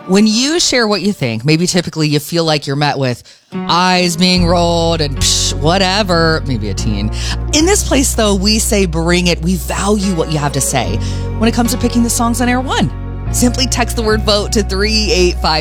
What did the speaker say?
When you share what you think, maybe typically you feel like you're met with eyes being rolled and psh, whatever, maybe a teen. In this place, though, we say bring it. We value what you have to say when it comes to picking the songs on Air One. Simply text the word vote to 385